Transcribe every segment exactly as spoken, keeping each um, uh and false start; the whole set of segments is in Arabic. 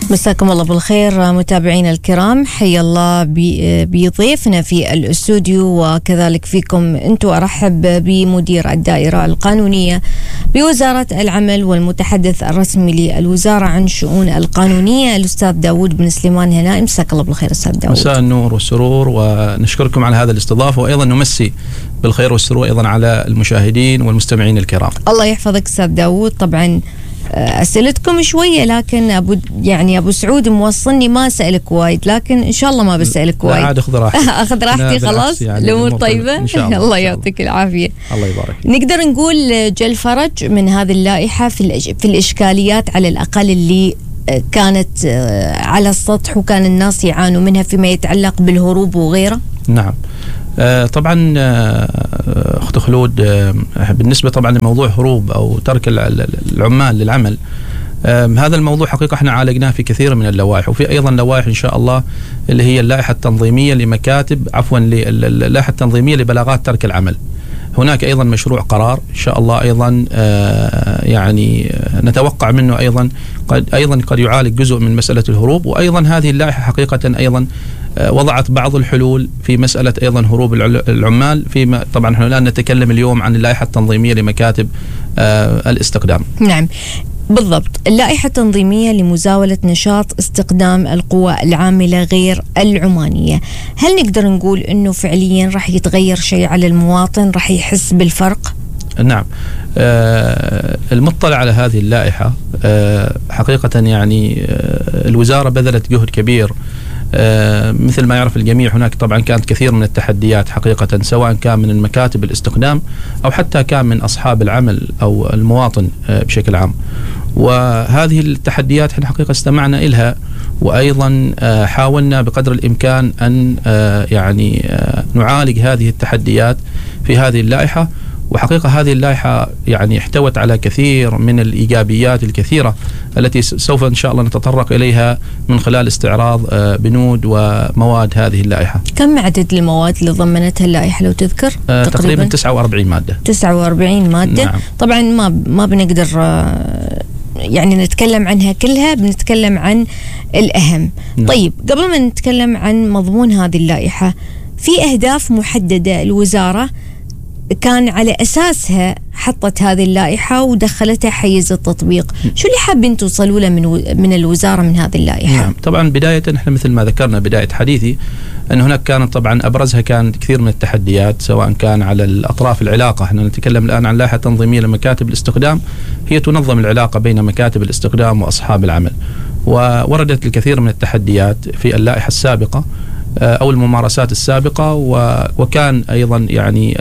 مساكم الله بالخير متابعينا الكرام، حيا الله بضيفنا في الاستوديو وكذلك فيكم انتم. ارحب بمدير الدائرة القانونية بوزارة العمل والمتحدث الرسمي للوزارة عن الشؤون القانونية الأستاذ داود بن سليمان هنائي. مساك الله بالخير أستاذ داود. مساء النور والسرور، ونشكركم على هذا الاستضافة، وأيضا نمسي بالخير والسرور أيضا على المشاهدين والمستمعين الكرام. الله يحفظك أستاذ داود. طبعا أسئلتكم شوية، لكن أبو يعني أبو سعود موصلني ما أسألك وايد، لكن إن شاء الله ما بسألك وايد. لا عاد أخذ راحتي. أخذ راحتي خلاص. يعني الأمور طيبة إن شاء الله. الله يعطيك العافية. الله يبارك. نقدر نقول جل فرج من هذه اللائحة في الإش... في الإشكاليات على الأقل اللي كانت على السطح وكان الناس يعانوا منها فيما يتعلق بالهروب وغيره. نعم. آه طبعا آه أخت خلود، آه بالنسبة طبعا لموضوع هروب أو ترك العمال للعمل، آه هذا الموضوع حقيقة احنا عالجناه في كثير من اللوائح، وفي أيضا لوائح إن شاء الله اللي هي اللائحة التنظيمية لمكاتب عفوا اللائحة التنظيمية لبلاغات ترك العمل. هناك أيضا مشروع قرار إن شاء الله أيضا آه يعني نتوقع منه أيضا قد أيضا قد يعالج جزء من مسألة الهروب. وأيضا هذه اللائحة حقيقة أيضا وضعت بعض الحلول في مسألة أيضا هروب العمال. فيما طبعا نحن الآن نتكلم اليوم عن اللائحة التنظيمية لمكاتب آه الاستقدام. نعم بالضبط، اللائحة التنظيمية لمزاولة نشاط استقدام القوى العاملة غير العمانية. هل نقدر نقول أنه فعليا راح يتغير شيء على المواطن، راح يحس بالفرق؟ نعم. آه المطلع على هذه اللائحة آه حقيقة يعني آه الوزارة بذلت جهد كبير. آه مثل ما يعرف الجميع، هناك طبعا كانت كثير من التحديات حقيقة، سواء كان من المكاتب الاستقدام أو حتى كان من أصحاب العمل أو المواطن آه بشكل عام. وهذه التحديات احنا حقيقة استمعنا إلها، وأيضا آه حاولنا بقدر الإمكان أن آه يعني آه نعالج هذه التحديات في هذه اللائحة. وحقيقة هذه اللائحة يعني احتوت على كثير من الإيجابيات الكثيرة التي سوف إن شاء الله نتطرق إليها من خلال استعراض بنود ومواد هذه اللائحة. كم عدد المواد اللي ضمنتها اللائحة لو تذكر؟ آه تقريبا تسعة وأربعين مادة. تسعة وأربعين مادة. نعم. طبعا ما ما بنقدر يعني نتكلم عنها كلها، بنتكلم عن الأهم. نعم. طيب قبل ما نتكلم عن مضمون هذه اللائحة، في أهداف محددة الوزارة كان على أساسها حطت هذه اللائحة ودخلتها حيز التطبيق. شو اللي حابين توصلوا له من من الوزارة من هذه اللائحة؟ نعم. طبعا بداية احنا مثل ما ذكرنا بداية حديثي أن هناك كانت طبعا أبرزها كان كثير من التحديات، سواء كان على الأطراف العلاقة. احنا نتكلم الآن عن لائحة تنظيمية لمكاتب الاستقدام، هي تنظم العلاقة بين مكاتب الاستقدام وأصحاب العمل. ووردت الكثير من التحديات في اللائحة السابقة أو الممارسات السابقة، وكان أيضا يعني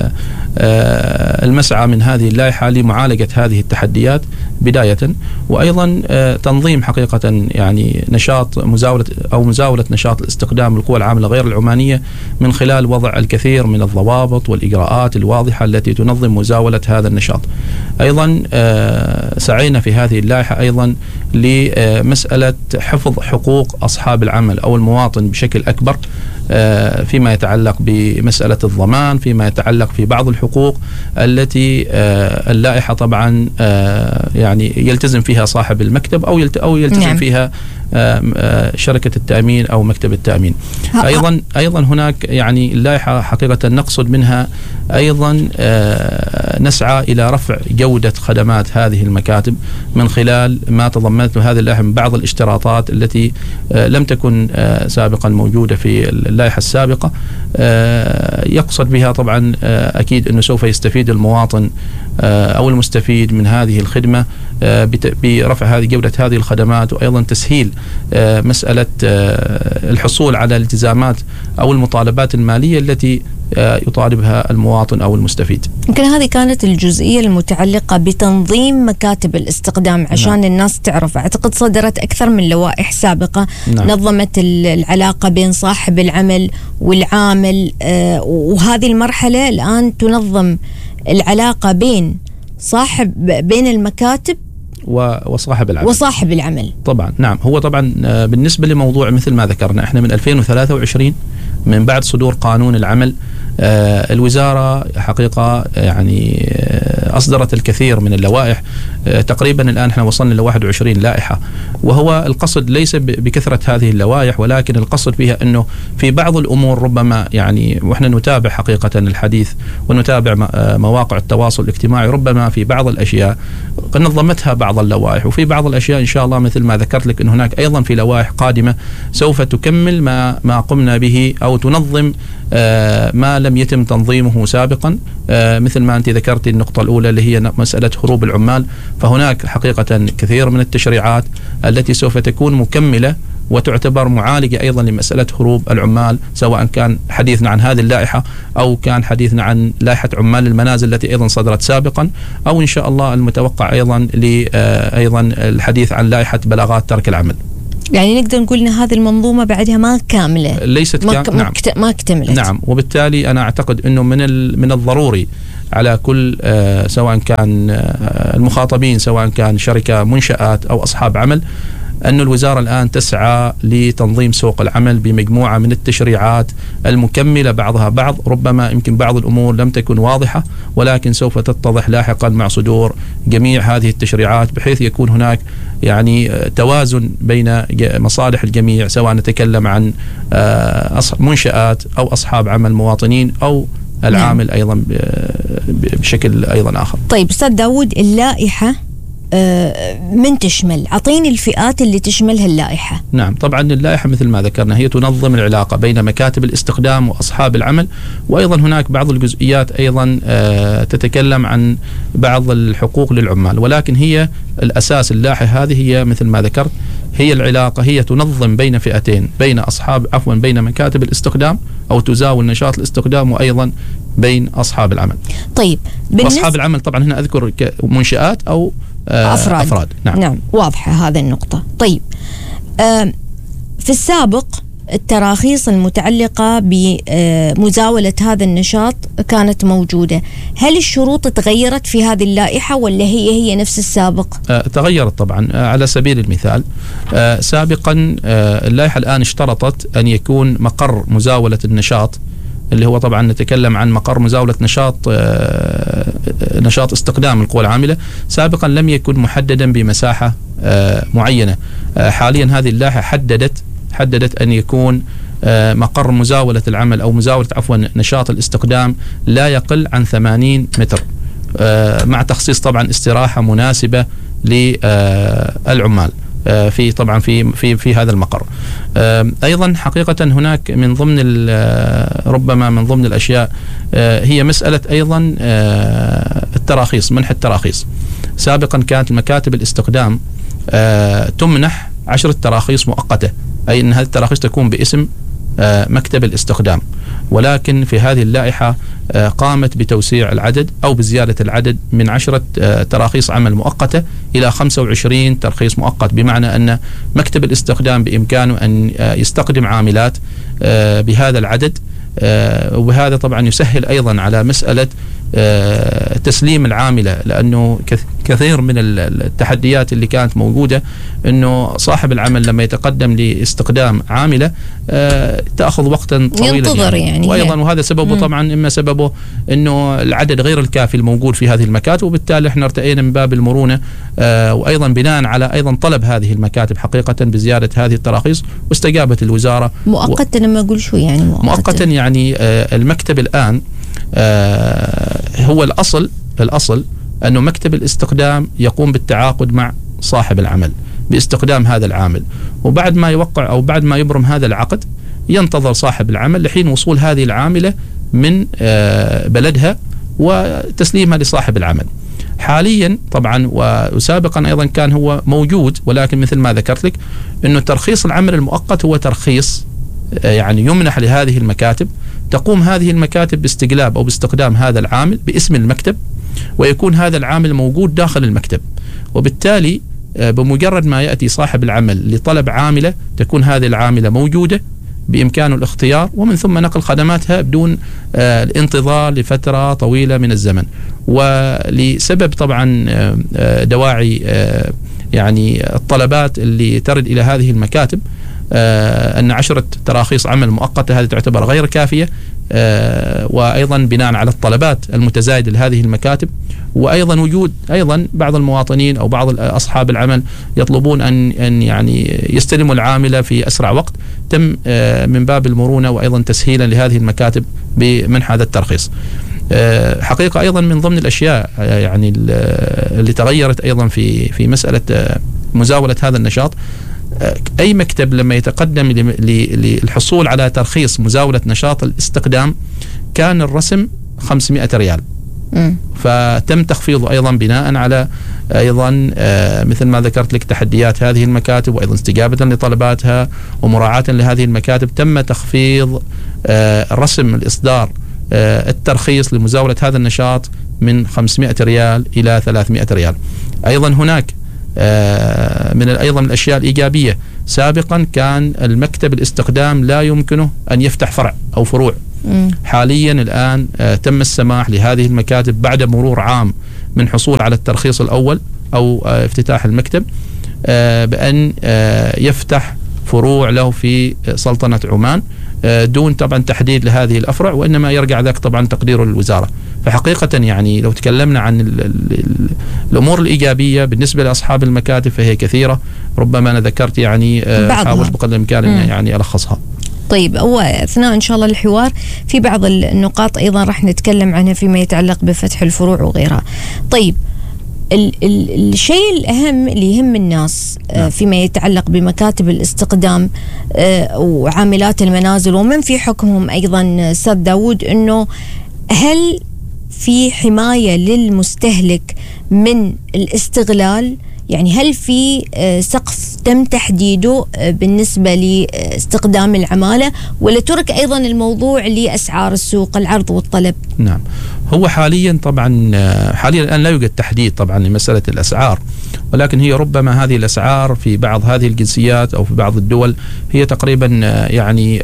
المسعى من هذه اللائحة لمعالجة هذه التحديات بداية، وأيضا تنظيم حقيقة يعني نشاط مزاولة أو مزاولة نشاط الاستقدام للقوى العاملة غير العمانية من خلال وضع الكثير من الضوابط والإجراءات الواضحة التي تنظم مزاولة هذا النشاط. أيضا سعينا في هذه اللائحة أيضا لمسألة حفظ حقوق أصحاب العمل أو المواطن بشكل أكبر، فيما يتعلق بمسألة الضمان، فيما يتعلق في بعض الحقوق التي اللائحة طبعا يعني يلتزم فيها صاحب المكتب أو أو يلتزم نعم. فيها شركة التأمين أو مكتب التأمين. أيضا أيضا هناك يعني اللائحة حقيقة نقصد منها أيضا نسعى إلى رفع جودة خدمات هذه المكاتب من خلال ما تضمنته هذه اللائحة من بعض الاشتراطات التي لم تكن سابقا موجودة في اللائحة السابقة. يقصد بها طبعا أكيد أنه سوف يستفيد المواطن أو المستفيد من هذه الخدمة برفع هذه جودة هذه الخدمات، وأيضا تسهيل مسألة الحصول على الالتزامات أو المطالبات المالية التي يطالبها المواطن أو المستفيد. يمكن هذه كانت الجزئية المتعلقة بتنظيم مكاتب الاستقدام عشان نعم. الناس تعرف. أعتقد صدرت أكثر من لوائح سابقة نعم. نظمت العلاقة بين صاحب العمل والعامل، آه وهذه المرحلة الآن تنظم العلاقة بين صاحب بين المكاتب وصاحب العمل وصاحب العمل. طبعا نعم. هو طبعا بالنسبة لموضوع مثل ما ذكرنا احنا من ألفين وثلاثة وعشرين من بعد صدور قانون العمل آه الوزارة حقيقة يعني آه أصدرت الكثير من اللوائح. آه تقريبا الآن احنا وصلنا ل واحد وعشرين لائحة، وهو القصد ليس بكثرة هذه اللوائح، ولكن القصد فيها أنه في بعض الأمور ربما يعني، وإحنا نتابع حقيقة الحديث ونتابع آه مواقع التواصل الاجتماعي، ربما في بعض الأشياء نظمتها بعض اللوائح، وفي بعض الأشياء إن شاء الله مثل ما ذكرت لك أن هناك أيضا في لوائح قادمة سوف تكمل ما ما قمنا به أو تنظم آه ما لم يتم تنظيمه سابقا. آه مثل ما أنت ذكرت النقطة الأولى اللي هي مسألة هروب العمال، فهناك حقيقة كثير من التشريعات التي سوف تكون مكملة وتعتبر معالجة أيضا لمسألة هروب العمال، سواء كان حديثنا عن هذه اللائحة أو كان حديثنا عن لائحة عمال المنازل التي أيضا صدرت سابقا، أو إن شاء الله المتوقع أيضا ل أيضا الحديث عن لائحة بلاغات ترك العمل. يعني نقدر نقول أن هذه المنظومة بعدها ما كاملة، ليست ما, كام... نعم. ما اكتملت. نعم، وبالتالي أنا أعتقد أنه من ال... من الضروري على كل آه سواء كان آه المخاطبين، سواء كان شركة منشآت أو أصحاب عمل، أن الوزارة الآن تسعى لتنظيم سوق العمل بمجموعة من التشريعات المكملة بعضها بعض. ربما يمكن بعض الأمور لم تكن واضحة، ولكن سوف تتضح لاحقا مع صدور جميع هذه التشريعات، بحيث يكون هناك يعني توازن بين مصالح الجميع، سواء نتكلم عن منشآت أو أصحاب عمل مواطنين أو العامل نعم. أيضا بشكل أيضا آخر. طيب أستاذ داود، اللائحة من تشمل؟ أعطيني الفئات اللي تشملها اللائحة. نعم، طبعا اللائحة مثل ما ذكرنا هي تنظم العلاقة بين مكاتب الاستخدام وأصحاب العمل، وأيضا هناك بعض الجزئيات أيضا تتكلم عن بعض الحقوق للعمال، ولكن هي الأساس اللائحة هذه هي مثل ما ذكرت هي العلاقة، هي تنظم بين فئتين، بين أصحاب عفوا بين مكاتب الاستخدام أو تزاول نشاط الاستخدام، وأيضا بين أصحاب العمل. طيب أصحاب العمل طبعا هنا أذكر منشآت أو أفراد. أفراد. نعم. نعم واضحة هذه النقطة. طيب آه في السابق التراخيص المتعلقة بمزاولة هذا النشاط كانت موجودة، هل الشروط تغيرت في هذه اللائحة ولا هي هي نفس السابق؟ آه تغيرت طبعا. آه على سبيل المثال آه سابقا آه اللائحة الآن اشترطت أن يكون مقر مزاولة النشاط، اللي هو طبعا نتكلم عن مقر مزاولة نشاط آه نشاط استخدام القوى العاملة، سابقا لم يكن محددا بمساحة آه معينة. آه حاليا هذه اللائحة حددت حددت أن يكون آه مقر مزاولة العمل أو مزاولة عفوا نشاط الاستخدام لا يقل عن ثمانين متر، آه مع تخصيص طبعا استراحة مناسبة للعمال آه في طبعا في في في هذا المقر. آه ايضا حقيقة هناك من ضمن ربما من ضمن الاشياء آه هي مسألة ايضا آه التراخيص، منح التراخيص. سابقا كانت المكاتب الاستخدام آه تمنح عشرة تراخيص مؤقتة، اي ان هذه التراخيص تكون باسم آه مكتب الاستخدام، ولكن في هذه اللائحة آه قامت بتوسيع العدد أو بزيادة العدد من عشرة آه تراخيص عمل مؤقتة إلى خمسة وعشرين ترخيص مؤقت، بمعنى أن مكتب الاستخدام بإمكانه أن آه يستخدم عاملات آه بهذا العدد، آه وهذا طبعا يسهل أيضا على مسألة آه تسليم العاملة، لأنه كثير من التحديات اللي كانت موجودة أنه صاحب العمل لما يتقدم لاستخدام عاملة آه تأخذ وقتا طويلا ينتظر يعني, يعني وأيضا وهذا سببه طبعا إما سببه أنه العدد غير الكافي الموجود في هذه المكاتب، وبالتالي احنا ارتئينا من باب المرونة آه وأيضا بناء على أيضا طلب هذه المكاتب حقيقة بزيادة هذه التراخيص، واستجابت الوزارة. مؤقتا لما أقول شو يعني مؤقتا؟ مؤقتا يعني آه المكتب الآن آه هو الأصل الأصل أنه مكتب الاستخدام يقوم بالتعاقد مع صاحب العمل باستخدام هذا العامل، وبعد ما يوقع أو بعد ما يبرم هذا العقد ينتظر صاحب العمل لحين وصول هذه العاملة من بلدها وتسليمها لصاحب العمل. حاليا طبعا وسابقا أيضا كان هو موجود، ولكن مثل ما ذكرت لك أنه ترخيص العمل المؤقت هو ترخيص يعني يمنح لهذه المكاتب، تقوم هذه المكاتب باستجلاب أو باستخدام هذا العامل باسم المكتب، ويكون هذا العامل موجود داخل المكتب، وبالتالي بمجرد ما يأتي صاحب العمل لطلب عاملة تكون هذه العاملة موجودة بإمكانه الاختيار، ومن ثم نقل خدماتها بدون الانتظار لفترة طويلة من الزمن. ولسبب طبعا دواعي يعني الطلبات اللي ترد إلى هذه المكاتب آه أن عشرة تراخيص عمل مؤقتة هذه تعتبر غير كافية، آه وأيضا بناء على الطلبات المتزايدة لهذه المكاتب، وأيضا وجود أيضا بعض المواطنين أو بعض أصحاب العمل يطلبون أن أن يعني يستلموا العاملة في أسرع وقت، تم آه من باب المرونة وأيضا تسهيلا لهذه المكاتب بمنح هذا الترخيص. حقيقة أيضا من ضمن الأشياء يعني اللي تغيرت أيضا في في مسألة مزاولة هذا النشاط، أي مكتب لما يتقدم للحصول على ترخيص مزاولة نشاط الاستقدام كان الرسم خمسمائة ريال، فتم تخفيضه أيضا بناء على أيضا مثل ما ذكرت لك تحديات هذه المكاتب، وأيضا استجابة لطلباتها ومراعاة لهذه المكاتب تم تخفيض رسم الإصدار الترخيص لمزاولة هذا النشاط من خمسمائة ريال إلى ثلاثمائة ريال. أيضا هناك من أيضا من الأشياء الإيجابية، سابقا كان المكتب الاستقدام لا يمكنه أن يفتح فرع أو فروع، حاليا الآن تم السماح لهذه المكاتب بعد مرور عام من حصول على الترخيص الأول أو افتتاح المكتب بأن يفتح فروع له في سلطنة عمان دون طبعا تحديد لهذه الأفرع، وإنما يرجع ذاك طبعا تقدير للوزارة. فحقيقة يعني لو تكلمنا عن ال ال ال الأمور الإيجابية بالنسبة لأصحاب المكاتب فهي كثيرة، ربما أنا ذكرت يعني حاولت بقدر الإمكان يعني ألخصها. طيب، هو أثناء إن شاء الله الحوار في بعض النقاط أيضا راح نتكلم عنها فيما يتعلق بفتح الفروع وغيرها. طيب، ال ال الشيء الأهم اللي يهم الناس آه فيما يتعلق بمكاتب الاستقدام آه وعاملات المنازل ومن في حكمهم أيضا أستاذ داود، أنه هل في حماية للمستهلك من الاستغلال؟ يعني هل في سقف تم تحديده بالنسبة لاستخدام العمالة، ولا ترك أيضا الموضوع لأسعار السوق، العرض والطلب؟ نعم، هو حاليا طبعا حاليا الآن لا يوجد تحديد طبعا لمسألة الأسعار، ولكن هي ربما هذه الأسعار في بعض هذه الجنسيات أو في بعض الدول هي تقريبا يعني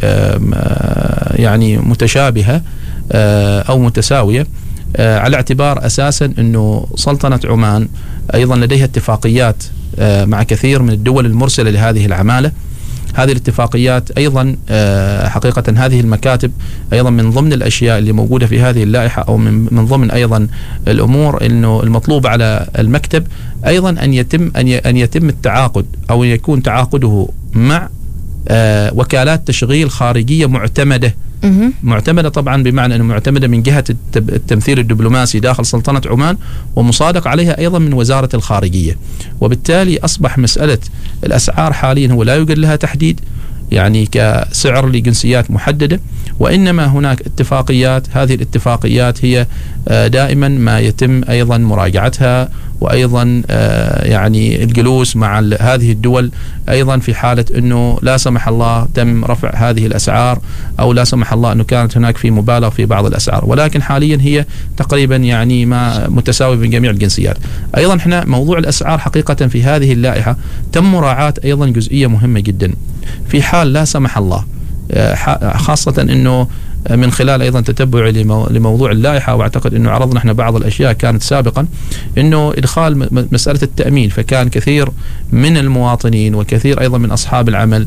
يعني متشابهة أو متساوية، على اعتبار أساسا أنه سلطنة عمان أيضا لديها اتفاقيات مع كثير من الدول المرسلة لهذه العمالة. هذه الاتفاقيات أيضا حقيقة هذه المكاتب أيضا من ضمن الأشياء اللي موجودة في هذه اللائحة، أو من من ضمن أيضا الأمور أنه المطلوب على المكتب أيضا أن يتم أن يتم التعاقد أو يكون تعاقده مع وكالات تشغيل خارجية معتمدة. معتمدة طبعا بمعنى أنه معتمدة من جهة التمثيل الدبلوماسي داخل سلطنة عمان، ومصادق عليها أيضا من وزارة الخارجية. وبالتالي أصبح مسألة الأسعار حاليا هو لا يوجد لها تحديد يعني كسعر لجنسيات محددة، وإنما هناك اتفاقيات. هذه الاتفاقيات هي دائما ما يتم أيضا مراجعتها، وأيضا يعني الجلوس مع هذه الدول أيضا في حالة أنه لا سمح الله تم رفع هذه الأسعار، أو لا سمح الله أنه كانت هناك في مبالغ في بعض الأسعار، ولكن حاليا هي تقريبا يعني ما متساوي بين جميع الجنسيات. أيضا احنا موضوع الأسعار حقيقة في هذه اللائحة تم مراعاة أيضا جزئية مهمة جدا، في حال لا سمح الله خاصة أنه من خلال أيضا تتبع لموضوع اللائحة، وأعتقد أنه عرضنا احنا بعض الأشياء كانت سابقا، أنه إدخال مسألة التأمين. فكان كثير من المواطنين وكثير أيضا من أصحاب العمل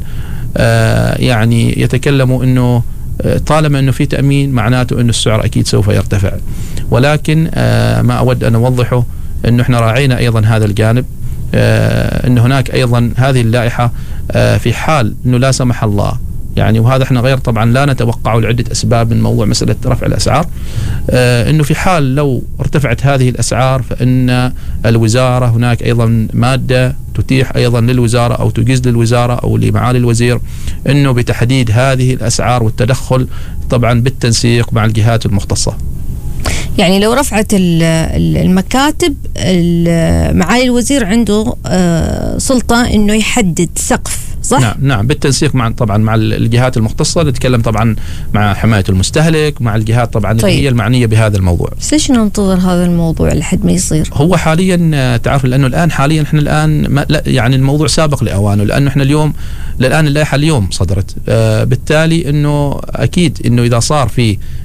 يعني يتكلموا أنه طالما أنه في تأمين معناته أنه السعر أكيد سوف يرتفع، ولكن ما أود أن أوضحه أنه احنا راعينا أيضا هذا الجانب، أن هناك أيضا هذه اللائحة في حال أنه لا سمح الله يعني، وهذا احنا غير طبعا لا نتوقعه لعدة أسباب من موضوع مسألة رفع الأسعار، اه أنه في حال لو ارتفعت هذه الأسعار فإن الوزارة هناك أيضا مادة تتيح أيضا للوزارة أو تجيز للوزارة أو لمعالي الوزير أنه بتحديد هذه الأسعار والتدخل طبعا بالتنسيق مع الجهات المختصة. يعني لو رفعت المكاتب معالي الوزير عنده سلطة أنه يحدد سقف، صح؟ نعم نعم بالتنسيق مع طبعا مع الجهات المختصة، نتكلم طبعا مع حماية المستهلك، مع الجهات طبعا طيب. اللي هي المعنية بهذا الموضوع. ليش ننتظر هذا الموضوع لحد ما يصير؟ هو حاليا تعرف لأنه الآن حاليا احنا الآن ما لا يعني الموضوع سابق لأوانه، لأنه احنا اليوم الآن اللائحة اليوم صدرت، آه بالتالي أنه أكيد أنه إذا صار في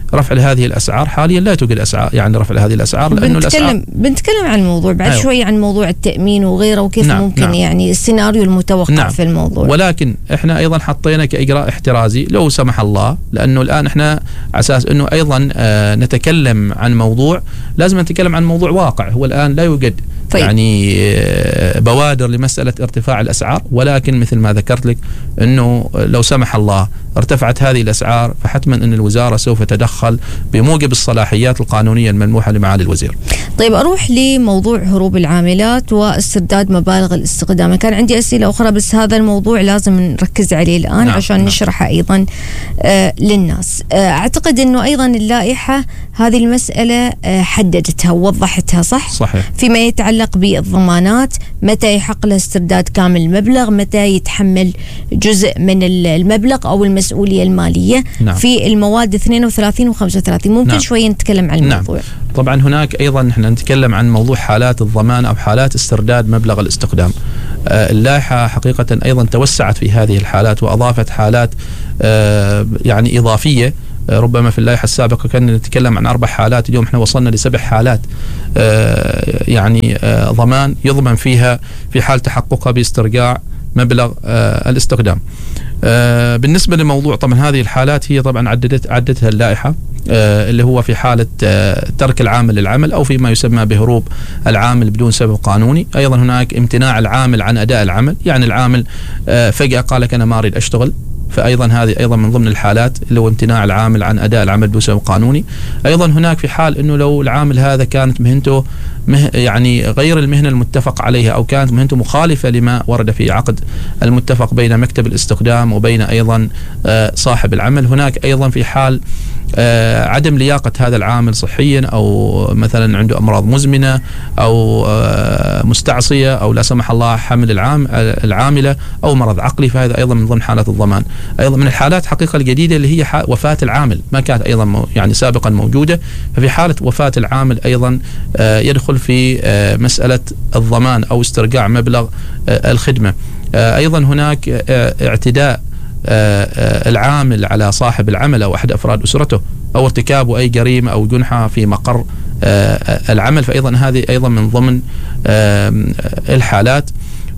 رفع هذه الأسعار. حاليا لا توجد أسعار يعني رفع هذه الأسعار، لأنه بنتكلم الأسعار بنتكلم عن الموضوع بعد أيوة. شوي عن موضوع التأمين وغيره وكيف نعم ممكن نعم يعني السيناريو المتوقع نعم في الموضوع. ولكن احنا أيضا حطينا كإجراء احترازي لو سمح الله، لأنه الآن احنا على أساس أنه أيضا آه نتكلم عن موضوع لازم نتكلم عن موضوع واقع. هو الآن لا يوجد طيب. يعني بوادر لمسألة ارتفاع الأسعار، ولكن مثل ما ذكرت لك أنه لو سمح الله ارتفعت هذه الأسعار فحتما أن الوزارة سوف تدخل بموجب الصلاحيات القانونية الممنوحة لمعالي الوزير. طيب أروح لموضوع هروب العاملات واسترداد مبالغ الاستخدام. كان عندي أسئلة أخرى بس هذا الموضوع لازم نركز عليه الآن نعم. عشان نعم. نشرحه أيضا آه للناس. آه أعتقد أنه أيضا اللائحة هذه المسألة آه حددتها ووضحتها صح؟ صحيح. فيما يتعلق بالضمانات، متى يحق له استرداد كامل المبلغ، متى يتحمل جزء من المبلغ أو المسؤولية المالية نعم. في المواد اثنين وثلاثين وخمسة وثلاثين. ممكن نعم. شوي نتكلم عن الموضوع. نعم. طبعا هناك أيضا نحن نتكلم عن موضوع حالات الضمان أو حالات استرداد مبلغ الاستقدام. آه اللائحة حقيقة أيضا توسعت في هذه الحالات وأضافت حالات آه يعني إضافية. آه ربما في اللائحة السابقة كنا نتكلم عن أربع حالات، اليوم احنا وصلنا لسبع حالات آه يعني آه ضمان يضمن فيها في حال تحققها باسترجاع مبلغ آه الاستقدام. آه بالنسبة لموضوع طبعا هذه الحالات هي طبعا عددت عدتها اللائحة آه اللي هو في حالة آه ترك العامل للعمل أو فيما يسمى بهروب العامل بدون سبب قانوني. أيضا هناك امتناع العامل عن أداء العمل، يعني العامل آه فجأة قال لك أنا ما أريد أشتغل، فأيضا هذه أيضا من ضمن الحالات اللي هو امتناع العامل عن أداء العمل بدون سبب قانوني. أيضا هناك في حال أنه لو العامل هذا كانت مهنته مه يعني غير المهنة المتفق عليها أو كانت مهنته مخالفة لما ورد في عقد المتفق بين مكتب الاستخدام وبين أيضا آه صاحب العمل. هناك أيضا في حال آه عدم لياقة هذا العامل صحيا أو مثلا عنده أمراض مزمنة أو آه مستعصية أو لا سمح الله حمل العام العاملة أو مرض عقلي، فهذا أيضا من ضمن حالات الضمان. أيضا من الحالات حقيقة الجديدة اللي هي وفاة العامل، ما كانت أيضا يعني سابقا موجودة، ففي حالة وفاة العامل أيضا آه يدخل في آه مسألة الضمان أو استرجاع مبلغ آه الخدمة. آه أيضا هناك آه اعتداء آه العامل على صاحب العمل أو أحد أفراد أسرته أو ارتكاب أي جريمة أو جنحة في مقر آه العمل، فأيضا هذه أيضا من ضمن آه الحالات.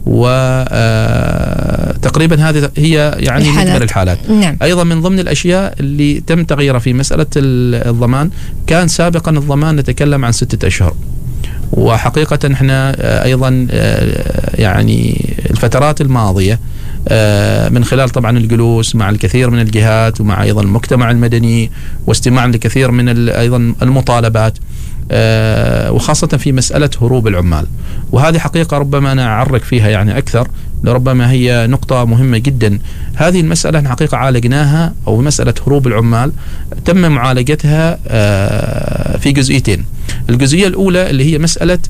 وتقريبا هذه هي يعني مجمل الحالات. نعم. أيضا من ضمن الأشياء اللي تم تغييرها في مسألة الضمان، كان سابقا الضمان نتكلم عن ستة أشهر، وحقيقة احنا أيضا يعني الفترات الماضية من خلال طبعا الجلوس مع الكثير من الجهات ومع أيضا المجتمع المدني واستماع لكثير من أيضا المطالبات وخاصة في مسألة هروب العمال، وهذه حقيقة ربما أنا أعرق فيها يعني أكثر، لربما هي نقطة مهمة جدا. هذه المسألة حقيقة عالجناها، أو مسألة هروب العمال تم معالجتها في جزئيتين. الجزئية الأولى اللي هي مسألة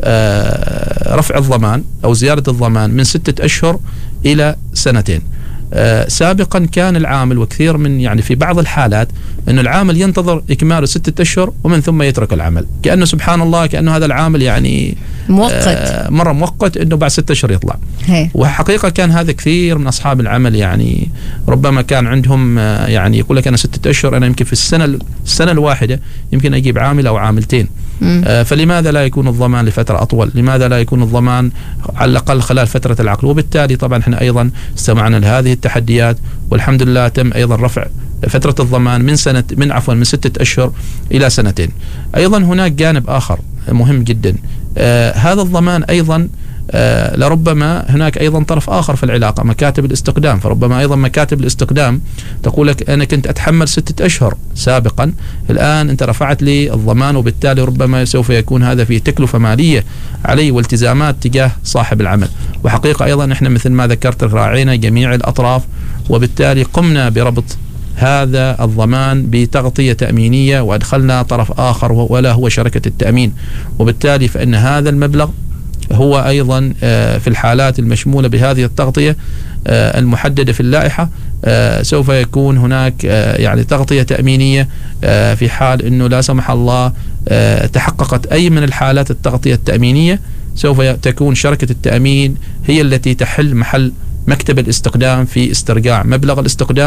رفع الضمان أو زيادة الضمان من ستة أشهر إلى سنتين. آه سابقا كان العامل وكثير من يعني في بعض الحالات أن العامل ينتظر إكمال ستة أشهر ومن ثم يترك العمل، كأنه سبحان الله كأنه هذا العامل يعني مؤقت آه مرة مؤقت أنه بعد ستة أشهر يطلع. هي. وحقيقة كان هذا كثير من أصحاب العمل يعني ربما كان عندهم آه يعني يقول لك أنا ستة أشهر أنا يمكن في السنة السنة الواحدة يمكن أجيب عامل أو عاملتين. آه فلماذا لا يكون الضمان لفترة أطول؟ لماذا لا يكون الضمان على الأقل خلال فترة العقد؟ وبالتالي طبعا احنا أيضا استمعنا لهذه التحديات، والحمد لله تم أيضا رفع فترة الضمان من سنة من عفوا من ستة أشهر إلى سنتين. أيضا هناك جانب آخر مهم جدا، آه هذا الضمان أيضا آه لربما هناك أيضا طرف آخر في العلاقة، مكاتب الاستقدام. فربما أيضا مكاتب الاستقدام تقول لك أنا كنت أتحمل ستة أشهر سابقا، الآن أنت رفعت لي الضمان، وبالتالي ربما سوف يكون هذا في تكلفة مالية علي والتزامات تجاه صاحب العمل. وحقيقة أيضا إحنا مثل ما ذكرت راعينا جميع الأطراف، وبالتالي قمنا بربط هذا الضمان بتغطية تأمينية، وأدخلنا طرف آخر ولا هو شركة التأمين، وبالتالي فإن هذا المبلغ هو أيضا في الحالات المشمولة بهذه التغطية المحددة في اللائحة سوف يكون هناك يعني تغطية تأمينية في حال أنه لا سمح الله تحققت أي من الحالات التغطية التأمينية، سوف تكون شركة التأمين هي التي تحل محل مكتب الاستقدام في استرجاع مبلغ الاستقدام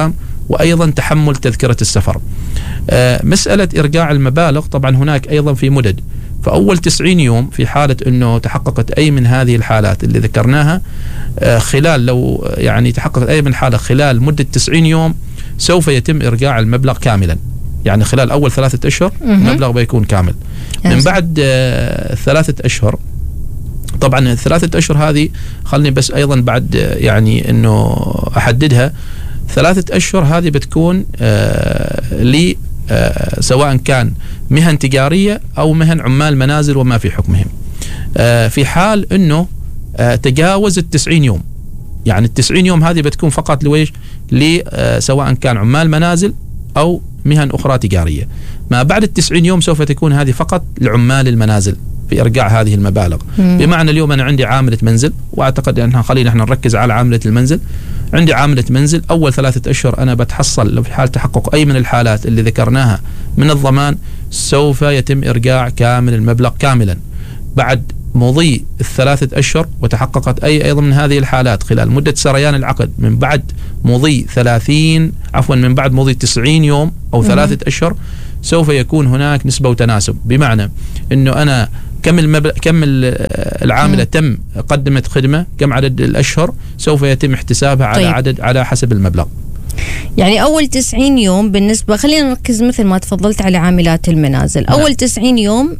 وأيضا تحمل تذكرة السفر. مسألة إرجاع المبالغ طبعا هناك أيضا في مدد، فأول تسعين يوم في حالة أنه تحققت أي من هذه الحالات اللي ذكرناها، خلال لو يعني تحققت أي من الحالة خلال مدة تسعين يوم سوف يتم إرجاع المبلغ كاملا. يعني خلال أول ثلاثة أشهر المبلغ بيكون كامل. من بعد ثلاثة أشهر طبعا الثلاثة أشهر هذه خلني بس أيضا بعد يعني أنه أحددها، ثلاثة أشهر هذه بتكون آه لي آه سواء كان مهن تجارية أو مهن عمال منازل وما في حكمهم. آه في حال أنه آه تجاوز التسعين يوم، يعني التسعين يوم هذه بتكون فقط لويش لي آه سواء كان عمال منازل أو مهن أخرى تجارية. ما بعد التسعين يوم سوف تكون هذه فقط لعمال المنازل في إرجاع هذه المبالغ. مم. بمعنى اليوم أنا عندي عاملة منزل، وأعتقد أن خلينا احنا نركز على عاملة المنزل. عندي عاملة منزل أول ثلاثة أشهر أنا بتحصل لو في حال تحقق أي من الحالات اللي ذكرناها من الضمان سوف يتم إرجاع كامل المبلغ كاملا. بعد مضي الثلاثة أشهر وتحققت أي أيضا من هذه الحالات خلال مدة سريان العقد من بعد مضي ثلاثين عفوا من بعد مضي تسعين يوم أو مم. ثلاثة أشهر سوف يكون هناك نسبة وتناسب، بمعنى أنه أنا كم المبلغ كم العاملة م. تم قدمت خدمة، كم عدد الأشهر سوف يتم احتسابها على طيب. عدد على حسب المبلغ. يعني أول تسعين يوم بالنسبة، خلينا نركز مثل ما تفضلت على عاملات المنازل. نعم. أول تسعين يوم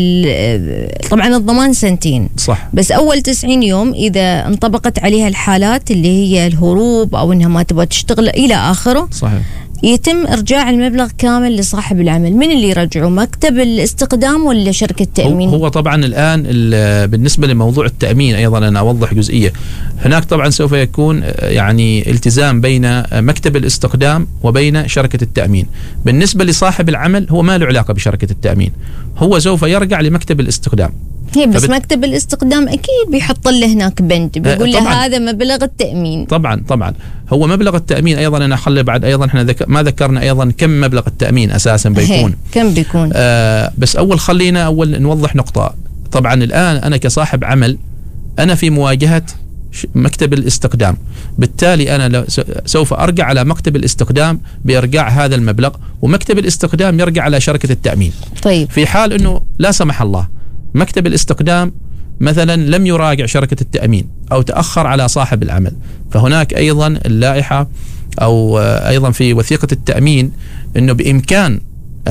طبعا الضمان سنتين صح، بس أول تسعين يوم إذا انطبقت عليها الحالات اللي هي الهروب أو إنها ما تبغى تشتغل إلى آخره صحيح يتم إرجاع المبلغ كامل لصاحب العمل. من اللي يرجعه؟ مكتب الاستقدام ولا شركة تأمين؟ هو طبعا الآن بالنسبة لموضوع التأمين أيضا أنا أوضح جزئية. هناك طبعا سوف يكون يعني التزام بين مكتب الاستقدام وبين شركة التأمين. بالنسبة لصاحب العمل هو ما له علاقة بشركة التأمين، هو سوف يرجع لمكتب الاستقدام. هي بس فبت... مكتب الاستقدام أكيد بيحط له هناك بند بيقول له هذا مبلغ التأمين. طبعا طبعا هو مبلغ التأمين أيضا أنا خلي بعد أيضا احنا ذك... ما ذكرنا أيضا كم مبلغ التأمين أساسا بيكون كم بيكون. آه بس أول خلينا أول نوضح نقطة. طبعا الآن أنا كصاحب عمل أنا في مواجهة مكتب الاستقدام، بالتالي أنا سوف أرجع على مكتب الاستقدام بإرجاع هذا المبلغ، ومكتب الاستقدام يرجع على شركة التأمين. طيب في حال أنه لا سمح الله مكتب الاستقدام مثلا لم يراجع شركة التأمين أو تأخر على صاحب العمل، فهناك أيضا اللائحة أو أيضا في وثيقة التأمين أنه بإمكان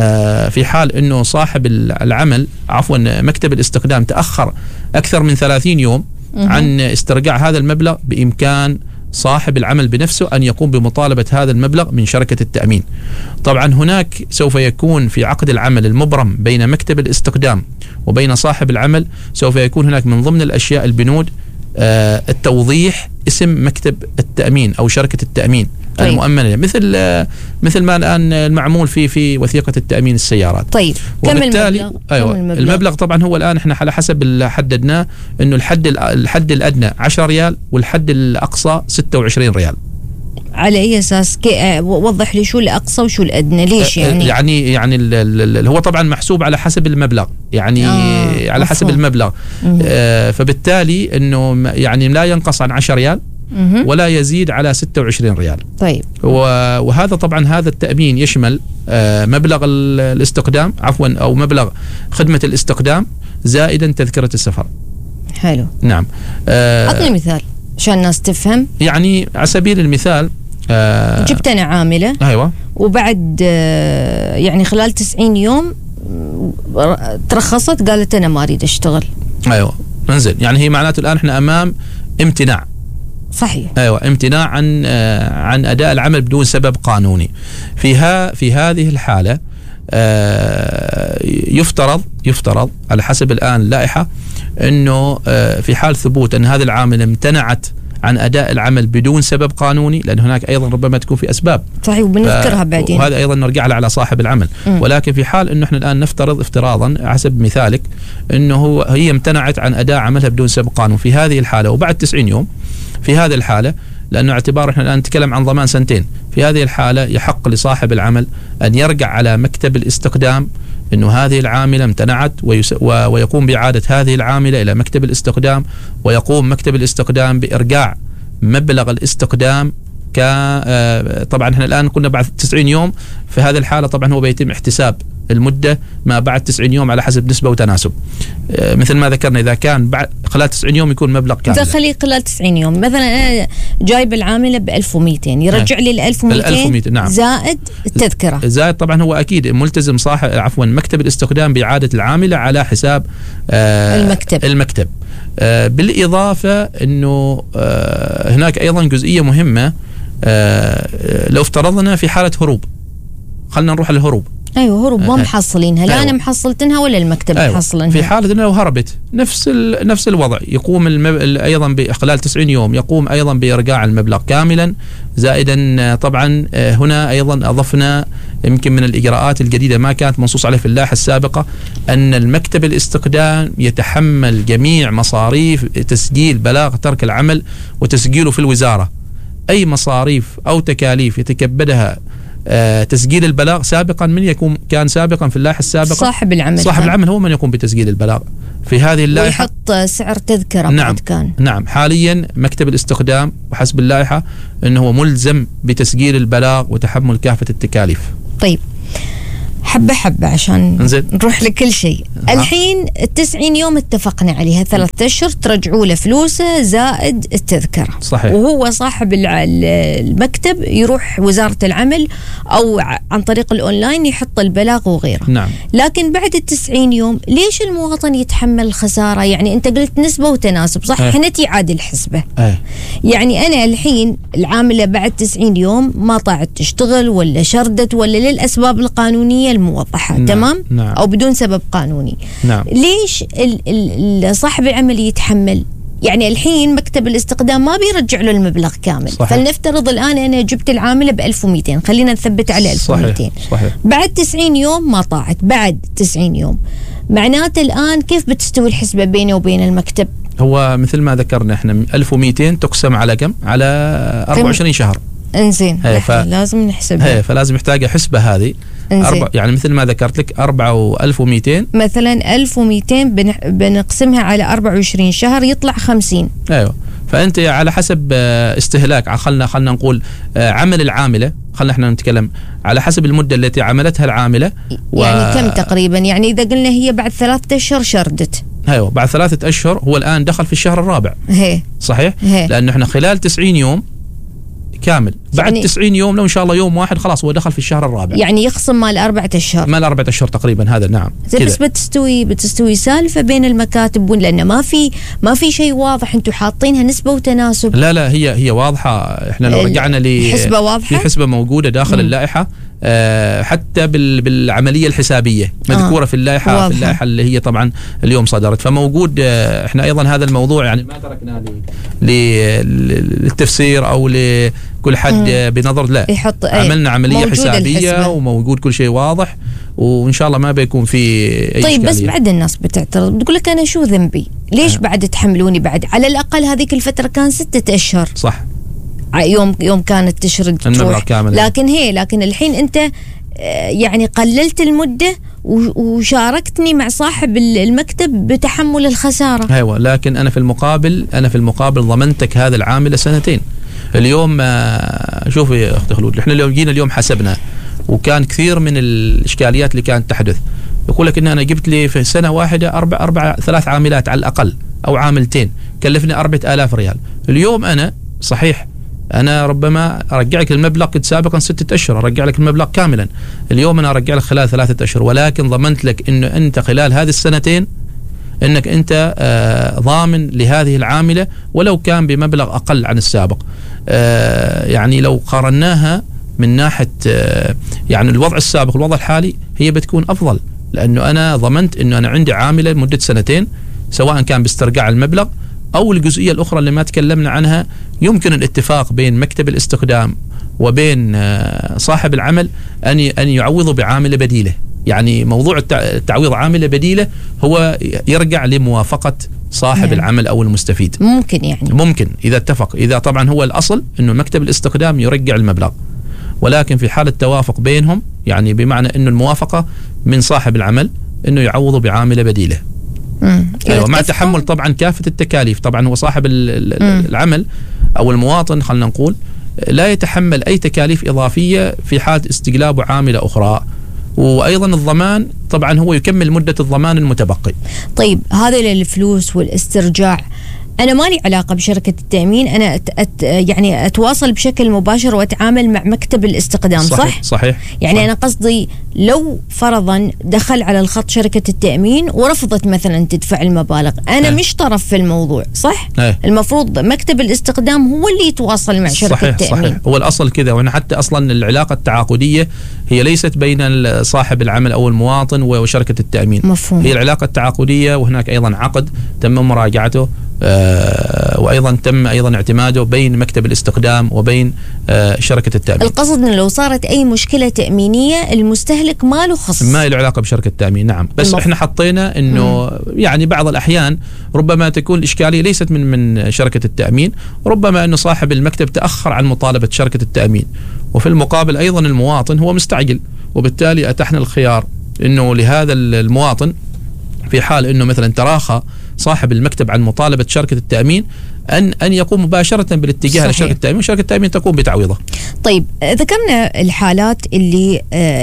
في حال أنه صاحب العمل عفوا مكتب الاستقدام تأخر أكثر من ثلاثين يوم عن استرجاع هذا المبلغ، بإمكان صاحب العمل بنفسه أن يقوم بمطالبة هذا المبلغ من شركة التأمين. طبعا هناك سوف يكون في عقد العمل المبرم بين مكتب الاستقدام وبين صاحب العمل سوف يكون هناك من ضمن الأشياء البنود آه التوضيح اسم مكتب التأمين أو شركة التأمين طيب. المؤمنة مثل آه مثل ما الآن المعمول في في وثيقة التأمين السيارات. طيب كم المبلغ؟ أيوة كم المبلغ؟ المبلغ طبعا هو الآن احنا على حسب اللي حددناه إنه الحد الحد الأدنى عشرة ريال والحد الأقصى ستة وعشرين ريال. على أي أساس؟ وضح لي شو الأقصى وشو الأدنى، ليش يعني؟ يعني يعني ال ال هو طبعا محسوب على حسب المبلغ، يعني آه على حسب المبلغ آه فبالتالي إنه يعني لا ينقص عن عشرة ريال ولا يزيد على ستة وعشرين ريال. طيب وهذا طبعا هذا التأمين يشمل آه مبلغ الاستقدام عفوا أو مبلغ خدمة الاستقدام زائدا تذكرة السفر. حلو. نعم. آه أعطني مثال عشان الناس تفهم. يعني على سبيل المثال آه جبت أنا عاملة أيوة وبعد آه يعني خلال تسعين يوم ترخصت قالت أنا ما أريد أشتغل. أيوة منزل، يعني هي معناته الآن إحنا أمام امتناع. صحيح. أيوة امتناع عن آه عن أداء العمل بدون سبب قانوني. فيها في هذه الحالة آه يفترض يفترض على حسب الآن اللائحة أنه آه في حال ثبوت أن هذا العامل امتنعت عن أداء العمل بدون سبب قانوني، لأن هناك أيضا ربما تكون في أسباب صحيح وبنذكرها بعدين، وهذا أيضا نرجع له على صاحب العمل. م. ولكن في حال أنه احنا الآن نفترض افتراضا حسب مثالك أنه هي امتنعت عن أداء عملها بدون سبب قانوني في هذه الحالة وبعد تسعين يوم، في هذه الحالة لأنه اعتبار احنا الآن نتكلم عن ضمان سنتين، في هذه الحالة يحق لصاحب العمل أن يرجع على مكتب الاستقدام إنه هذه العاملة امتنعت ويس... و... ويقوم بإعادة هذه العاملة إلى مكتب الاستقدام، ويقوم مكتب الاستقدام بإرجاع مبلغ الاستقدام كان طبعا احنا الآن قلنا بعد تسعين يوم، في هذه الحالة طبعا هو بيتم احتساب المدة ما بعد تسعين يوم على حسب نسبة وتناسب. مثل ما ذكرنا إذا كان بعد خلال تسعين يوم يكون مبلغ كامل. إذا خليه خلال تسعين يوم، مثلا أنا جايب العاملة ب ألف ومئتين، يرجع لي ال ألف ومئتين نعم. زائد التذكرة. زائد طبعا هو أكيد ملتزم صاحب عفوا مكتب الاستخدام بإعادة العاملة على حساب آه المكتب. المكتب. آه بالإضافة أنه آه هناك أيضا جزئية مهمة. آه لو افترضنا في حالة هروب، خلنا نروح للهروب. ايوه هروب ما محصلينها، لا أيوة. انا محصلتنها ولا المكتب أيوة. محصلينها. في حاله انه لو هربت نفس نفس الوضع، يقوم المب... ايضا خلال تسعين يوم يقوم ايضا بارجاع المبلغ كاملا. زائدا طبعا هنا ايضا اضفنا يمكن من الاجراءات الجديده ما كانت منصوص عليه في اللائحه السابقه، ان المكتب الاستقدام يتحمل جميع مصاريف تسجيل بلاغ ترك العمل وتسجيله في الوزاره. اي مصاريف او تكاليف يتكبدها آه تسجيل البلاغ سابقا، من يكون كان سابقا في اللائحه السابقه صاحب العمل صاحب العمل هو من يقوم بتسجيل البلاغ في هذه اللائحه ويحط سعر تذكره. نعم كان نعم حاليا مكتب الاستخدام وحسب اللائحه انه هو ملزم بتسجيل البلاغ وتحمل كافه التكاليف. طيب حبة حبة عشان انزل. نروح لكل شيء. الحين التسعين يوم اتفقنا عليها، ثلاثة أشهر ترجعوا له فلوسه زائد التذكرة. صحيح. وهو صاحب المكتب يروح وزارة العمل أو عن طريق الأونلاين يحط البلاغ وغيره. نعم. لكن بعد التسعين يوم ليش المواطن يتحمل الخسارة؟ يعني أنت قلت نسبة وتناسب صح؟ أه. حنتي عاد الحسبة. أه. يعني أنا الحين العاملة بعد تسعين يوم ما طاعت تشتغل ولا شردت ولا للأسباب القانونية الموضحة. نعم. تمام. نعم. أو بدون سبب قانوني. نعم. ليش ال ال صاحب العمل يتحمل؟ يعني الحين مكتب الاستقدام ما بيرجع له المبلغ كامل. صحيح. فلنفترض الآن أنا جبت العاملة ب ألف ومئتين، خلينا نثبت على ألف ومئتين. صحيح. صحيح. بعد تسعين يوم ما طاعت، بعد تسعين يوم معناته الآن كيف بتستوي الحسبة بيني وبين المكتب؟ هو مثل ما ذكرنا احنا ألف ومئتين تقسم على كم؟ على أربعة وعشرين شهر. انزين ف... لازم نحسبها. فلازم محتاجة حسبة هذه. أربع... يعني مثل ما ذكرت لك أربعة وألف ومئتين مثلا ألف ومئتين بن... بنقسمها على أربعة وعشرين شهر يطلع خمسين. ايوه. فانت على حسب استهلاك، خلنا خلنا نقول عمل العامله، خلنا احنا نتكلم على حسب المده التي عملتها العامله و... يعني كم تقريبا؟ يعني اذا قلنا هي بعد ثلاثة اشهر شردت، ايوه بعد ثلاثه اشهر هو الان دخل في الشهر الرابع. هي. صحيح. هي. لانه احنا خلال تسعين يوم كامل، بعد يعني تسعين يوم لو ان شاء الله يوم واحد خلاص هو دخل في الشهر الرابع، يعني يخصم مال أربعة أشهر مال أربعة أشهر تقريبا. هذا نعم. بس بتستوي بتستوي سالفه بين المكاتب، لانه ما في ما في شيء واضح، انتم حاطينها نسبه وتناسب. لا لا هي هي واضحه. احنا لو رجعنا ل حسبه واضحه، في حسبه موجوده داخل م. اللائحه، آه حتى بال بالعمليه الحسابيه مذكوره آه. في اللائحه واضحة. في اللائحه اللي هي طبعا اليوم صدرت، فموجود. آه احنا ايضا هذا الموضوع يعني ما تركناه للتفسير او لكل حد م. بنظر، لا يحط عملنا عمليه حسابيه الحسبة. وموجود كل شيء واضح، وان شاء الله ما بيكون في اي طيب إشكالية. بس بعد الناس بتعترض، بتقول لك انا شو ذنبي؟ ليش آه. بعد تحملوني؟ بعد على الاقل هذيك الفتره كان ستة اشهر صح، يوم يوم كانت تشرد المبلغ كامل. لكن هي لكن الحين انت يعني قللت المده وشاركتني مع صاحب المكتب بتحمل الخساره. ايوه، لكن انا في المقابل انا في المقابل ضمنتك هذا العامل سنتين. اليوم شوفي يا اخت خلود، احنا اليوم جينا اليوم حسبنا، وكان كثير من الاشكاليات اللي كانت تحدث. يقول لك ان انا جبت لي في سنه واحده اربع اربع ثلاث عاملات على الاقل او عاملتين، كلفني أربعة آلاف ريال. اليوم انا صحيح انا ربما ارجع لك المبلغ، كنت سابقا ستة اشهر ارجع لك المبلغ كاملا، اليوم انا ارجع لك خلال ثلاثه اشهر، ولكن ضمنت لك انه انت خلال هذه السنتين انك انت آه ضامن لهذه العامله ولو كان بمبلغ اقل عن السابق. آه يعني لو قارناها من ناحيه آه يعني الوضع السابق والوضع الحالي، هي بتكون افضل، لانه انا ضمنت انه انا عندي عامله لمده سنتين، سواء كان باسترجاع المبلغ او الجزئيه الاخرى اللي ما تكلمنا عنها، يمكن الاتفاق بين مكتب الاستخدام وبين آه صاحب العمل ان ان يعوضوا بعامله بديله. يعني موضوع التعويض عامله بديله هو يرجع لموافقه صاحب يعني. العمل او المستفيد. ممكن يعني ممكن اذا اتفق، اذا طبعا هو الاصل انه مكتب الاستخدام يرجع المبلغ، ولكن في حاله توافق بينهم، يعني بمعنى انه الموافقه من صاحب العمل انه يعوضوا بعامله بديله. ايوه، مع تحمل طبعا كافه التكاليف. طبعا هو صاحب العمل او المواطن خلينا نقول لا يتحمل أي تكاليف إضافية في حالة استقلاب عاملة أخرى. وأيضا الضمان طبعا هو يكمل مدة الضمان المتبقي. طيب هذه الفلوس والاسترجاع أنا مالي علاقة بشركة التأمين، أنا أت أت يعني أتواصل بشكل مباشر وأتعامل مع مكتب الاستقدام. صحيح صح؟ صحيح. يعني صحيح. أنا قصدي لو فرضا دخل على الخط شركة التأمين ورفضت مثلا تدفع المبالغ، أنا اه. مش طرف في الموضوع، صح؟ اه. المفروض مكتب الاستقدام هو اللي يتواصل مع شركة صحيح التأمين. صحيح. هو الأصل كذا، وأنا حتى أصلا العلاقة التعاقدية هي ليست بين صاحب العمل أو المواطن وشركة التأمين. مفهوم. هي العلاقة التعاقدية، وهناك أيضا عقد تم مراجعته آه وأيضا تم أيضا اعتماده بين مكتب الاستقدام وبين آه شركة التأمين. القصد أنه لو صارت أي مشكلة تأمينية المستهلك ما له خص، ما له علاقة بشركة التأمين. نعم، بس المف... احنا حطينا أنه مم. يعني بعض الأحيان ربما تكون الإشكالية ليست من من شركة التأمين، ربما أنه صاحب المكتب تأخر عن مطالبة شركة التأمين، وفي المقابل أيضا المواطن هو مستعجل، وبالتالي أتحنا الخيار أنه لهذا المواطن في حال أنه مثلا تراخى صاحب المكتب عن مطالبة شركة التأمين أن أن يقوم مباشرة بالاتجاه صحيح. لشركة التأمين، وشركة التأمين تقوم بتعويضه. طيب ذكرنا الحالات اللي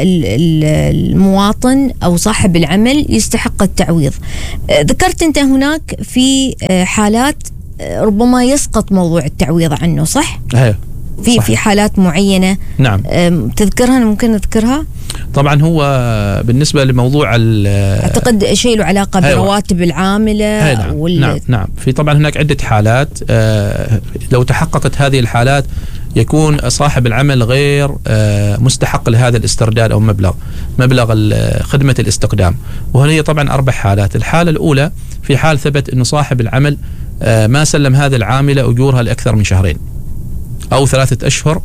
المواطن أو صاحب العمل يستحق التعويض. ذكرت أنت هناك في حالات ربما يسقط موضوع التعويض عنه، صح؟ هي. في صحيح. في حالات معينة نعم تذكرها ممكن نذكرها؟ طبعا هو بالنسبة لموضوع أعتقد شيء له علاقة برواتب العاملة. نعم. وال... نعم نعم في طبعا هناك عدة حالات. آه لو تحققت هذه الحالات يكون صاحب العمل غير آه مستحق لهذا الاسترداد أو مبلغ مبلغ خدمة الاستقدام. وهي طبعا أربع حالات. الحالة الأولى في حال ثبت أنه صاحب العمل آه ما سلم هذه العاملة أجورها لأكثر من شهرين أو ثلاثة أشهر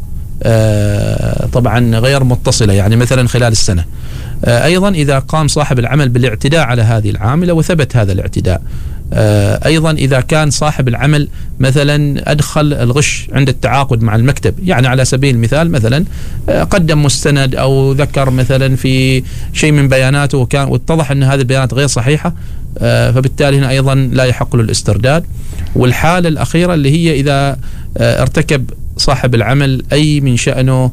آه طبعا غير متصلة، يعني مثلا خلال السنة. آه أيضا إذا قام صاحب العمل بالاعتداء على هذه العاملة وثبت هذا الاعتداء. آه أيضا إذا كان صاحب العمل مثلا أدخل الغش عند التعاقد مع المكتب، يعني على سبيل المثال مثلا آه قدم مستند أو ذكر مثلا في شيء من بياناته وكان واتضح أن هذه البيانات غير صحيحة، آه فبالتالي هنا أيضا لا يحق له الاسترداد. والحالة الأخيرة اللي هي إذا آه ارتكب صاحب العمل أي من شأنه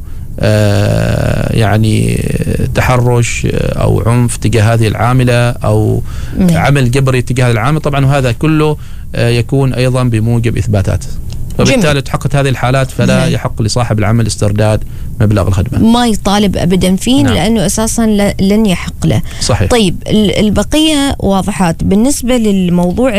آه يعني تحرش أو عنف تجاه هذه العاملة أو مم. عمل جبري تجاه هذه العاملة، طبعا وهذا كله آه يكون أيضا بموجب إثباتات. وبالتالي تحققت هذه الحالات فلا مم. يحق لصاحب العمل استرداد مبلغ الخدمة، ما يطالب أبدا فيه. نعم. لأنه أساسا لن يحق له. صحيح. طيب البقية واضحات. بالنسبة للموضوع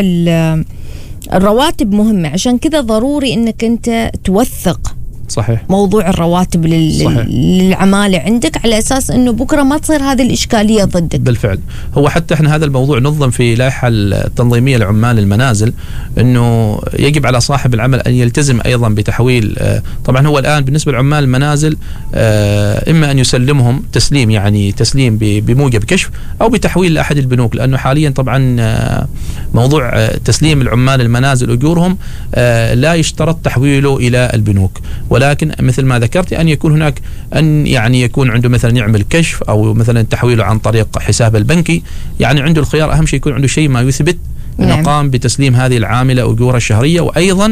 الرواتب مهمة، عشان كذا ضروري أنك أنت توثق صحيح موضوع الرواتب لل... للعمالة عندك، على أساس أنه بكرة ما تصير هذه الإشكالية ضدك. بالفعل. هو حتى احنا هذا الموضوع نظم في لائحة التنظيمية لعمال المنازل، أنه يجب على صاحب العمل أن يلتزم أيضا بتحويل. طبعا هو الآن بالنسبة لعمال المنازل إما أن يسلمهم تسليم، يعني تسليم بموجب كشف، أو بتحويل لأحد البنوك، لأنه حاليا طبعا موضوع تسليم العمال المنازل أجورهم لا يشترط تحويله إلى البنوك، ولكن مثل ما ذكرت أن يكون هناك أن يعني يكون عنده مثلا يعمل كشف أو مثلا تحويله عن طريق حسابه البنكي، يعني عنده الخيار. أهم شيء يكون عنده شيء ما يثبت أنه نعم. قام بتسليم هذه العاملة أجورها الشهرية. وأيضا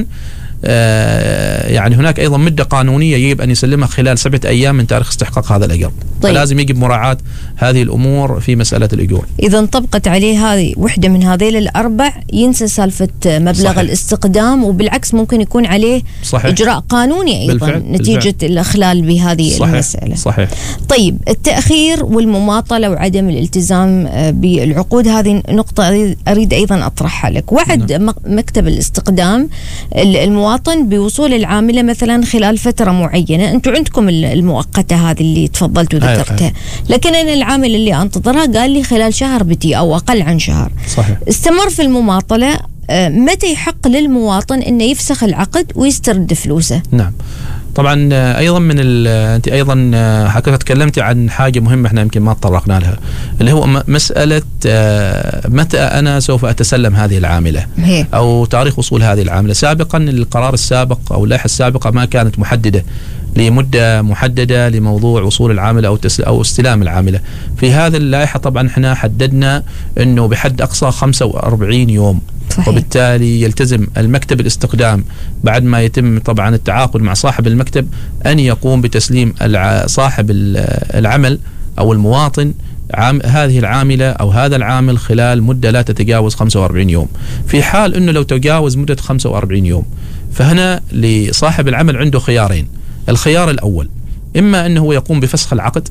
آه يعني هناك أيضا مدة قانونية يجب أن يسلمها خلال سبعة أيام من تاريخ استحقاق هذا الأجر. طيب. فلازم يجب مراعاة هذه الأمور في مسألة الأجور. إذا انطبقت عليه هذه وحدة من هذيل الأربع ينسى سالفة مبلغ صحيح. الاستقدام، وبالعكس ممكن يكون عليه صحيح. إجراء قانوني أيضا بالفعل. نتيجة بالفعل. الإخلال بهذه صحيح. المسألة. صحيح. طيب التأخير والمماطلة وعدم الالتزام بالعقود، هذه نقطة أريد أيضا أطرحها لك. وعد نعم. مكتب الاستقدام المواطن بوصول العاملة مثلا خلال فترة معينة، أنتم عندكم المؤقتة هذه اللي تفضلت وذكرتها، لكن أنا العامل اللي أنتظرها قال لي خلال شهر بتي أو أقل عن شهر. صحيح. استمر في المماطلة، متى يحق للمواطن أنه يفسخ العقد ويسترد فلوسه؟ نعم طبعا. ايضا من انت ايضا حضرتك تكلمتي عن حاجه مهمه احنا يمكن ما تطرقنا لها، اللي هو مساله متى انا سوف اتسلم هذه العامله هي. او تاريخ وصول هذه العامله. سابقا القرار السابق او اللائحه السابقه ما كانت محدده لمده محدده لموضوع وصول العامله او او استلام العامله. في هذه اللائحه طبعا احنا حددنا انه بحد اقصى خمسة وأربعين يوم صحيح. وبالتالي يلتزم المكتب الاستقدام بعد ما يتم طبعا التعاقد مع صاحب المكتب أن يقوم بتسليم صاحب العمل أو المواطن عام هذه العاملة أو هذا العامل خلال مدة لا تتجاوز خمسة وأربعين يوم. في حال أنه لو تجاوز مدة خمسة وأربعين يوم، فهنا لصاحب العمل عنده خيارين. الخيار الأول إما أنه هو يقوم بفسخ العقد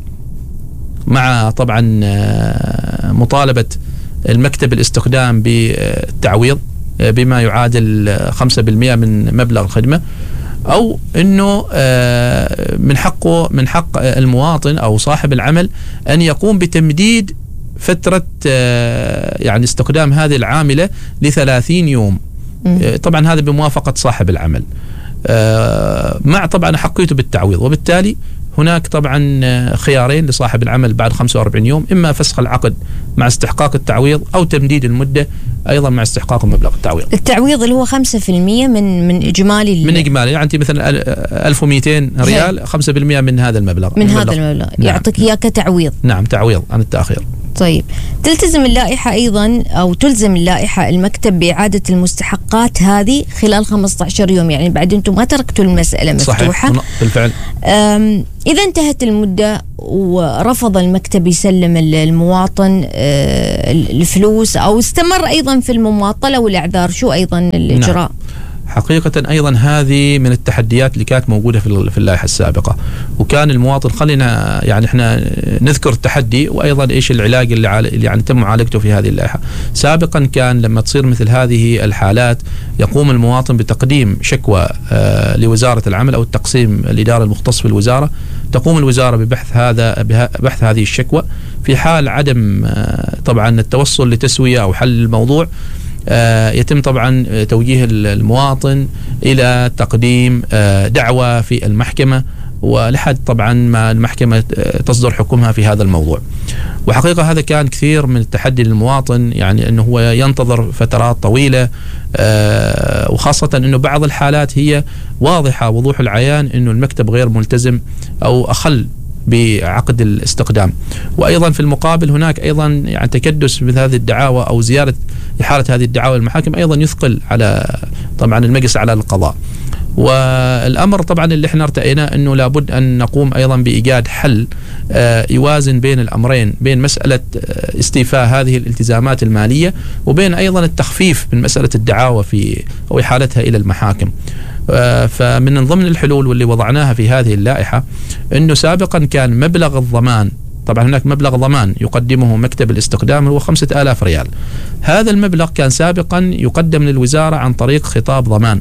مع طبعا مطالبة المكتب الاستخدام بالتعويض بما يعادل خمسة بالمئة من مبلغ الخدمة، أو أنه من حقه من حق المواطن أو صاحب العمل أن يقوم بتمديد فترة يعني استخدام هذه العاملة لثلاثين يوم. طبعا هذا بموافقة صاحب العمل مع طبعا حقيته بالتعويض. وبالتالي هناك طبعا خيارين لصاحب العمل بعد خمسة وأربعين يوم، إما فسخ العقد مع استحقاق التعويض أو تمديد المدة أيضا مع استحقاق مبلغ التعويض. التعويض اللي هو خمسة بالمئة من من إجمالي من إجمالي يعني أنت مثلا ألف ومئتين ريال، خمسة بالمئة من هذا المبلغ من هذا المبلغ نعم. يعطيك إياه كتعويض. نعم، تعويض عن التأخير. طيب، تلتزم اللائحة أيضا أو تلزم اللائحة المكتب بإعادة المستحقات هذه خلال خمسة عشر يوم، يعني بعد أنتم ما تركتوا المسألة مفتوحة. صحيح بالفعل. إذا انتهت المدة ورفض المكتب يسلم المواطن الفلوس أو استمر أيضا في المماطلة والإعذار، شو أيضا الإجراء؟ نعم. حقيقة أيضا هذه من التحديات اللي كانت موجودة في اللائحة السابقة، وكان المواطن خلينا يعني احنا نذكر التحدي وأيضا إيش العلاج اللي, اللي يعني تم معالجته في هذه اللائحة. سابقا كان لما تصير مثل هذه الحالات يقوم المواطن بتقديم شكوى آه لوزارة العمل أو التقسيم الإداري المختص في الوزارة. تقوم الوزارة ببحث هذا بحث هذه الشكوى. في حال عدم آه طبعا التوصل لتسوية أو حل الموضوع، آه يتم طبعا توجيه المواطن إلى تقديم آه دعوة في المحكمة، ولحد طبعا ما المحكمة تصدر حكمها في هذا الموضوع. وحقيقة هذا كان كثير من التحدي للمواطن، يعني أنه هو ينتظر فترات طويلة، آه وخاصة أنه بعض الحالات هي واضحة وضوح العيان أنه المكتب غير ملتزم أو أخل بعقد الاستقدام. وأيضا في المقابل هناك أيضا يعني تكدس مثل هذه الدعاوى أو زيادة حالة هذه الدعاوى المحاكم أيضا يثقل على طبعا المجلس على القضاء. والأمر طبعا اللي احنا ارتأينا أنه لابد أن نقوم أيضا بإيجاد حل آه يوازن بين الأمرين، بين مسألة آه استيفاء هذه الالتزامات المالية وبين أيضا التخفيف من مسألة الدعاوى في أو إحالتها إلى المحاكم. آه فمن ضمن الحلول واللي وضعناها في هذه اللائحة أنه سابقا كان مبلغ الضمان، طبعا هناك مبلغ ضمان يقدمه مكتب الاستقدام هو خمسة آلاف ريال. هذا المبلغ كان سابقا يقدم للوزارة عن طريق خطاب ضمان،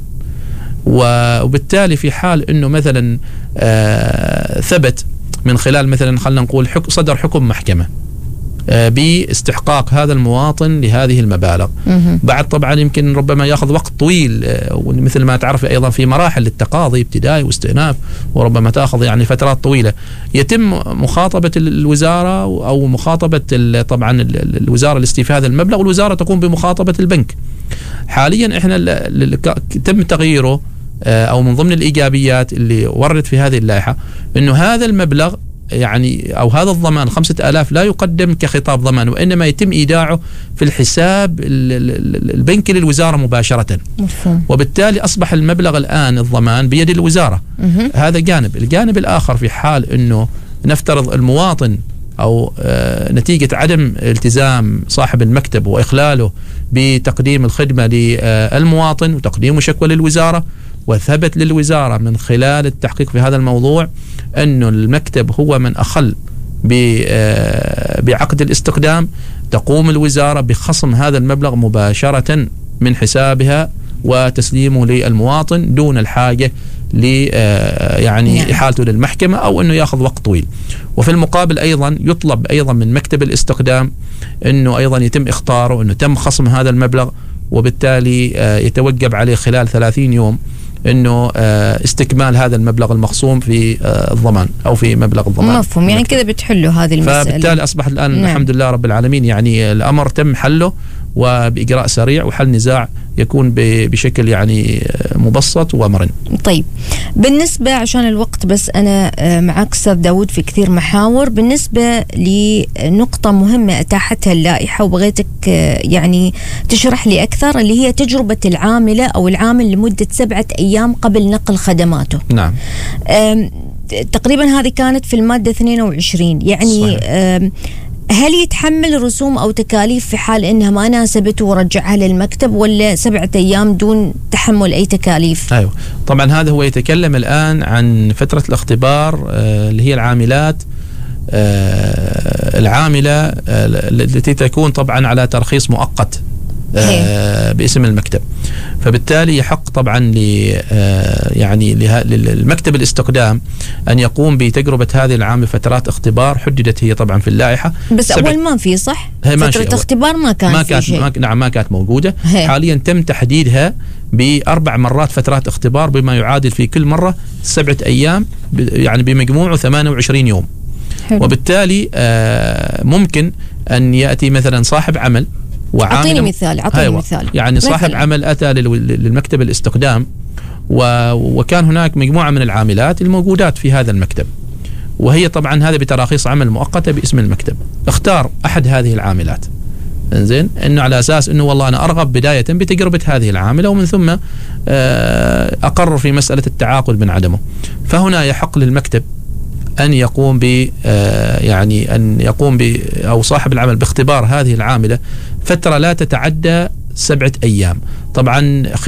وبالتالي في حال أنه مثلا آه ثبت من خلال مثلا خلنا نقول حك صدر حكم محكمة آه باستحقاق هذا المواطن لهذه المبالغ، بعد طبعا يمكن ربما يأخذ وقت طويل، آه ومثل ما تعرف أيضا في مراحل للتقاضي ابتدائي واستئناف، وربما تأخذ يعني فترات طويلة. يتم مخاطبة الوزارة أو مخاطبة طبعا الوزارة لاستيفاء هذا المبلغ، والوزارة تقوم بمخاطبة البنك. حاليا احنا تم تغييره أو من ضمن الإيجابيات اللي وردت في هذه اللائحة أنه هذا المبلغ يعني أو هذا الضمان خمسة آلاف لا يقدم كخطاب ضمان، وإنما يتم إيداعه في الحساب البنكي للوزارة مباشرة. مفهوم. وبالتالي أصبح المبلغ الآن الضمان بيد الوزارة. مه. هذا جانب. الجانب الآخر في حال أنه نفترض المواطن أو آه نتيجة عدم التزام صاحب المكتب وإخلاله بتقديم الخدمة للمواطن وتقديم شكوى للوزارة، وثبت للوزارة من خلال التحقيق في هذا الموضوع أن المكتب هو من أخل بعقد الاستقدام، تقوم الوزارة بخصم هذا المبلغ مباشرة من حسابها وتسليمه للمواطن دون الحاجة ل يعني يعني. إحالته للمحكمة أو أنه يأخذ وقت طويل. وفي المقابل أيضا يطلب أيضا من مكتب الاستقدام أنه أيضا يتم إخطاره أنه تم خصم هذا المبلغ، وبالتالي يتوجب عليه خلال ثلاثين يوم انه استكمال هذا المبلغ المخصوم في الضمان او في مبلغ الضمان. مفهوم. يعني كده بتحلوا هذه المسألة. فبالتالي اصبح الان نعم. الحمد لله رب العالمين يعني الامر تم حله، وبإجراء سريع، وحل نزاع يكون بشكل يعني مبسط ومرن. طيب بالنسبة عشان الوقت بس أنا معك أستاذ داود في كثير محاور، بالنسبة لنقطة مهمة أتاحتها اللائحة وبغيتك يعني تشرح لي أكثر، اللي هي تجربة العاملة أو العامل لمدة سبعة أيام قبل نقل خدماته. نعم. تقريبا هذه كانت في المادة اثنين وعشرين، يعني هل يتحمل رسوم أو تكاليف في حال إنها ما ناسبته ورجعها للمكتب، ولا سبعة أيام دون تحمل أي تكاليف؟ أيوة طبعا هذا هو يتكلم الآن عن فترة الاختبار آه اللي هي العاملات آه العاملة آه التي تكون طبعا على ترخيص مؤقت آه باسم المكتب. فبالتالي يحق طبعا ل يعني للمكتب الاستقدام ان يقوم بتجربه هذه العامله فترات اختبار حددت هي طبعا في اللائحه. بس اول ما في صح فتره اختبار ما كان ما كانت في شيء. ما نعم ما كانت موجوده. هي. حاليا تم تحديدها باربع مرات فترات اختبار بما يعادل في كل مره سبعه ايام، يعني بمجموعه ثمانية وعشرين يوم. حلو. وبالتالي ممكن ان ياتي مثلا صاحب عمل أعطيني مثال أعطيني مثال يعني صاحب مثل. عمل أتى للمكتب الاستقدام وكان هناك مجموعة من العاملات الموجودات في هذا المكتب، وهي طبعا هذا بتراخيص عمل مؤقتة باسم المكتب. اختار أحد هذه العاملات إنزين إنه على أساس إنه والله أنا أرغب بداية بتجربة هذه العاملة، ومن ثم أقرر في مسألة التعاقد من عدمه. فهنا يحق للمكتب أن يقوم ب يعني أن يقوم ب أو صاحب العمل باختبار هذه العاملة فترة لا تتعدى سبعة أيام. طبعا